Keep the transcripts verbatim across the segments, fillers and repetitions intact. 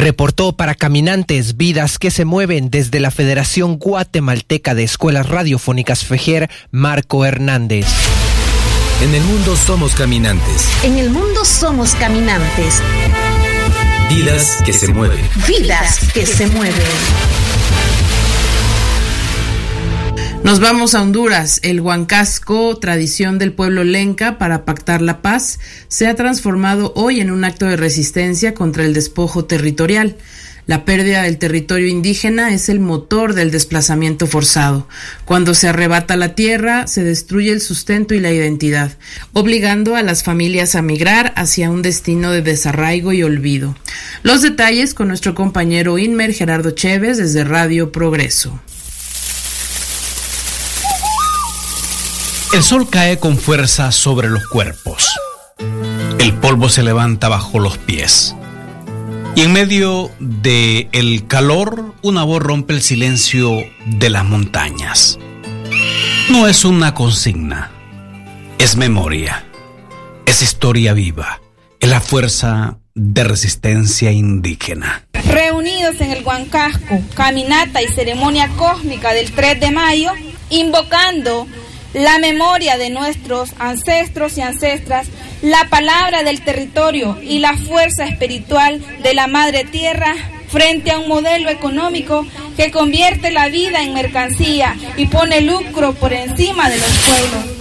Reportó para Caminantes, Vidas que se mueven, desde la Federación Guatemalteca de Escuelas Radiofónicas FEGER, Marco Hernández. En el mundo somos caminantes. En el mundo somos caminantes. Vidas que se mueven. Vidas que se mueven. Nos vamos a Honduras. El huancasco, tradición del pueblo lenca para pactar la paz, se ha transformado hoy en un acto de resistencia contra el despojo territorial. La pérdida del territorio indígena es el motor del desplazamiento forzado. Cuando se arrebata la tierra, se destruye el sustento y la identidad, obligando a las familias a migrar hacia un destino de desarraigo y olvido. Los detalles con nuestro compañero Inmer Gerardo Chévez desde Radio Progreso. El sol cae con fuerza sobre los cuerpos. El polvo se levanta bajo los pies. Y en medio del calor, una voz rompe el silencio de las montañas. No es una consigna, es memoria, es historia viva, es la fuerza de resistencia indígena. Reunidos en el huancasco, caminata y ceremonia cósmica del tres de mayo, invocando la memoria de nuestros ancestros y ancestras, la palabra del territorio y la fuerza espiritual de la Madre Tierra frente a un modelo económico que convierte la vida en mercancía y pone lucro por encima de los pueblos.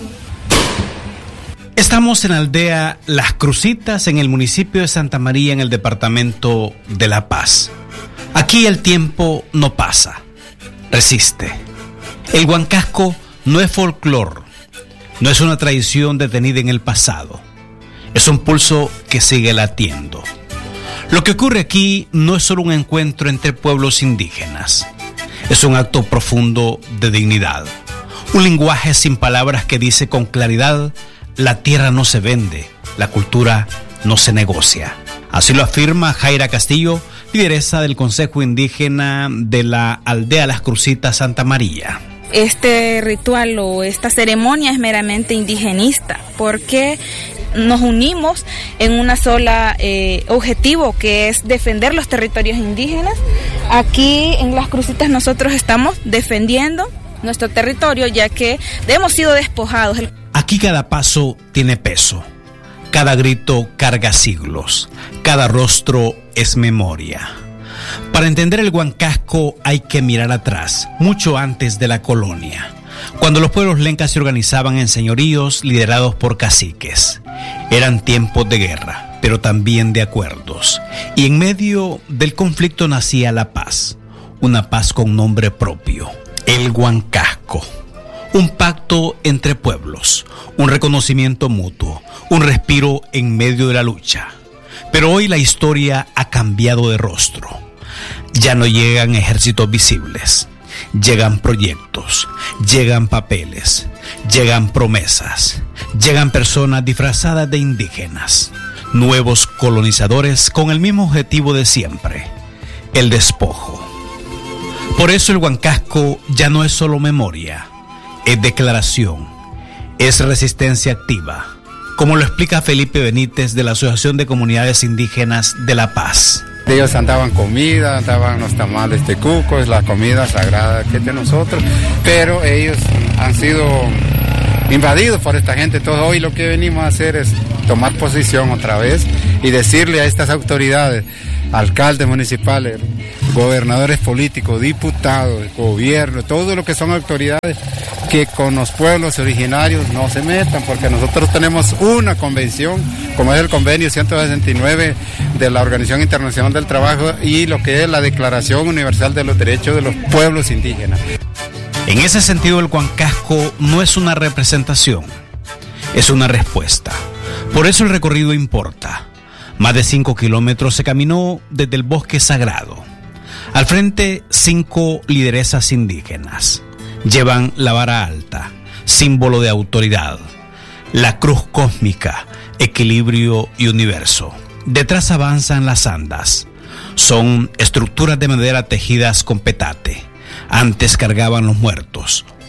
Estamos en la aldea Las Crucitas, en el municipio de Santa María, en el departamento de La Paz. Aquí el tiempo no pasa, resiste. El huancasco no es folclore, no es una tradición detenida en el pasado, es un pulso que sigue latiendo. Lo que ocurre aquí no es solo un encuentro entre pueblos indígenas, es un acto profundo de dignidad, un lenguaje sin palabras que dice con claridad: la tierra no se vende, la cultura no se negocia. Así lo afirma Jaira Castillo, lideresa del Consejo Indígena de la aldea Las Crucitas, Santa María. Este ritual o esta ceremonia es meramente indigenista porque nos unimos en una sola eh, objetivo, que es defender los territorios indígenas. Aquí en Las Crucitas nosotros estamos defendiendo nuestro territorio, ya que hemos sido despojados. Aquí cada paso tiene peso, cada grito carga siglos, cada rostro es memoria. Para entender el huancasco hay que mirar atrás, mucho antes de la colonia, cuando los pueblos lencas se organizaban en señoríos liderados por caciques. Eran tiempos de guerra, pero también de acuerdos, y en medio del conflicto nacía la paz, una paz con nombre propio, el huancasco. Un pacto entre pueblos, un reconocimiento mutuo, un respiro en medio de la lucha. Pero hoy la historia ha cambiado de rostro. Ya no llegan ejércitos visibles, llegan proyectos, llegan papeles, llegan promesas, llegan personas disfrazadas de indígenas, nuevos colonizadores con el mismo objetivo de siempre, el despojo. Por eso el huancasco ya no es solo memoria, es declaración, es resistencia activa, como lo explica Felipe Benítez de la Asociación de Comunidades Indígenas de La Paz. Ellos andaban comida, andaban los tamales de cucos, la comida sagrada que es de nosotros, pero ellos han sido invadidos por esta gente. Entonces hoy lo que venimos a hacer es tomar posición otra vez y decirle a estas autoridades, alcaldes municipales, gobernadores políticos, diputados, gobierno, todo lo que son autoridades, que con los pueblos originarios no se metan, porque nosotros tenemos una convención, como es el convenio ciento sesenta y nueve de la Organización Internacional del Trabajo y lo que es la Declaración Universal de los Derechos de los Pueblos Indígenas. En ese sentido, el huancasco no es una representación, es una respuesta. Por eso el recorrido importa. Más de cinco kilómetros se caminó desde el bosque sagrado. Al frente, cinco lideresas indígenas. Llevan la vara alta, símbolo de autoridad, la cruz cósmica, equilibrio y universo. Detrás avanzan las andas. Son estructuras de madera tejidas con petate. Antes cargaban los muertos,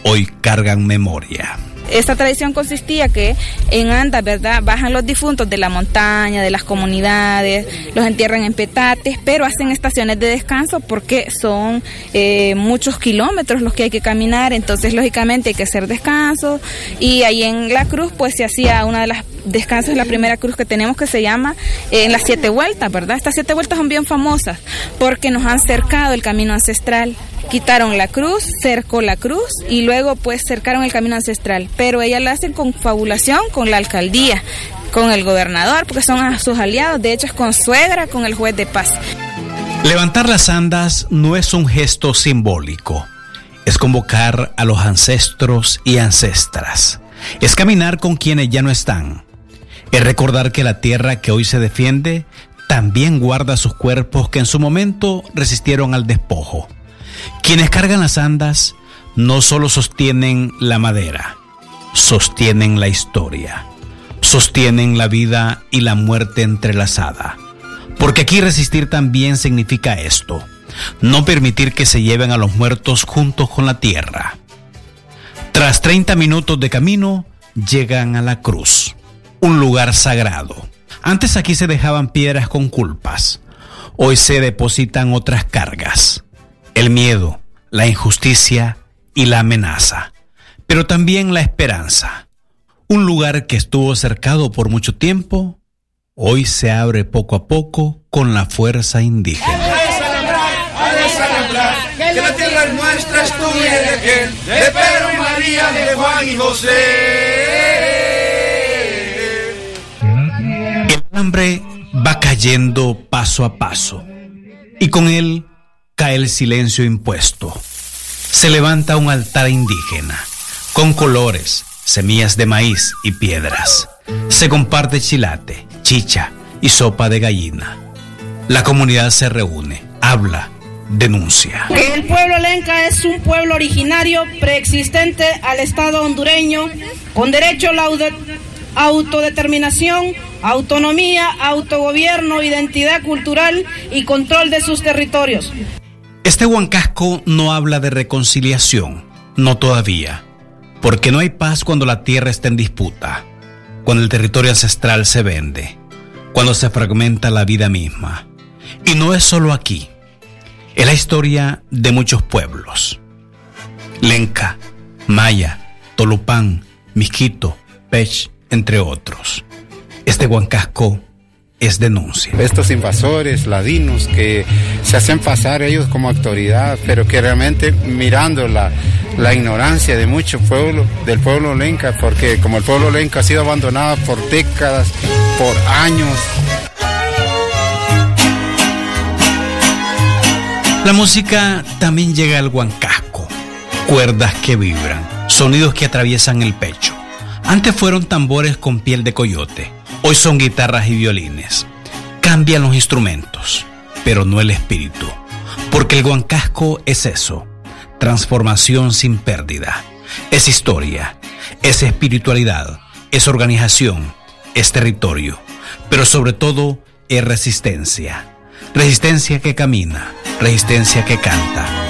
hoy cargan memoria. Esta tradición consistía que en andas, ¿verdad?, bajan los difuntos de la montaña, de las comunidades, los entierran en petates, pero hacen estaciones de descanso porque son eh, muchos kilómetros los que hay que caminar, entonces lógicamente hay que hacer descansos, y ahí en la cruz pues se hacía una de las descansos, la primera cruz que tenemos, que se llama eh, en las siete vueltas, ¿verdad? Estas siete vueltas son bien famosas porque nos han cercado el camino ancestral. Quitaron la cruz, cercó la cruz y luego pues cercaron el camino ancestral, pero ellas la hacen con confabulación con la alcaldía, con el gobernador, porque son a sus aliados, de hecho es con suegra, con el juez de paz. Levantar las andas no es un gesto simbólico, es convocar a los ancestros y ancestras, es caminar con quienes ya no están, es recordar que la tierra que hoy se defiende también guarda sus cuerpos que en su momento resistieron al despojo. Quienes cargan las andas no solo sostienen la madera, sostienen la historia, sostienen la vida y la muerte entrelazada. Porque aquí resistir también significa esto, no permitir que se lleven a los muertos juntos con la tierra. Tras treinta minutos de camino, llegan a la cruz, un lugar sagrado. Antes aquí se dejaban piedras con culpas, hoy se depositan otras cargas. El miedo, la injusticia y la amenaza, pero también la esperanza. Un lugar que estuvo cercado por mucho tiempo, hoy se abre poco a poco con la fuerza indígena. Que la tierra es nuestra, es tuya y de aquel, de Pedro, María, de Juan y José. El hambre va cayendo paso a paso, y con él cae el silencio impuesto. Se levanta un altar indígena, con colores, semillas de maíz y piedras. Se comparte chilate, chicha y sopa de gallina. La comunidad se reúne, habla, denuncia. Que el pueblo lenca es un pueblo originario preexistente al Estado hondureño, con derecho a la autodeterminación, autonomía, autogobierno, identidad cultural y control de sus territorios. Este Huancasco no habla de reconciliación, no todavía, porque no hay paz cuando la tierra está en disputa, cuando el territorio ancestral se vende, cuando se fragmenta la vida misma. Y no es solo aquí, es la historia de muchos pueblos. Lenca, Maya, Tolupán, Misquito, Pech, entre otros. Este Huancasco es denuncia. Estos invasores ladinos que se hacen pasar ellos como autoridad, pero que realmente mirando la, la ignorancia de mucho pueblo, del pueblo lenca, porque como el pueblo lenca ha sido abandonado por décadas, por años. La música también llega al Huancasco, cuerdas que vibran, sonidos que atraviesan el pecho. Antes fueron tambores con piel de coyote, hoy son guitarras y violines. Cambian los instrumentos, pero no el espíritu, porque el Huancasco es eso, transformación sin pérdida, es historia, es espiritualidad, es organización, es territorio, pero sobre todo es resistencia, resistencia que camina, resistencia que canta.